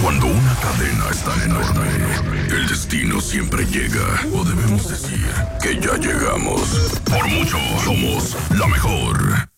Cuando una cadena es tan enorme, el destino siempre llega. O debemos decir que ya llegamos. Por mucho, somos la mejor.